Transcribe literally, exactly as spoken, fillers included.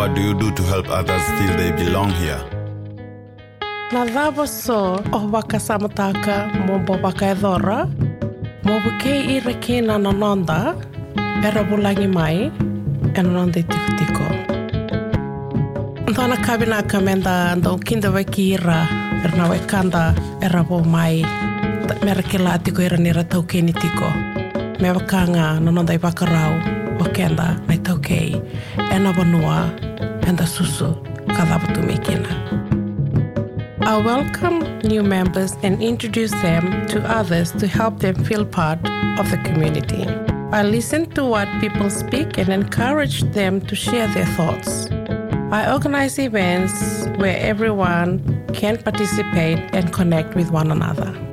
What do you do to help others feel they belong here? Na dhabo so o waka samataka mo bo waka edhora, mo buke I reke na nanonda, era bulangi mai, e nanonda tiko tiko. Ndona kabina kamenda ndo kinda waki ira, erna wekanda era bo mai, me reke la tiko ira nira tauke ni tiko. Me wakanga nanonda I wakarau, wakenda mai tauke, ena wanua, enda susu, kadhabatu mekina. I welcome new members and introduce them to others to help them feel part of the community. I listen to what people speak and encourage them to share their thoughts. I organize events where everyone can participate and connect with one another.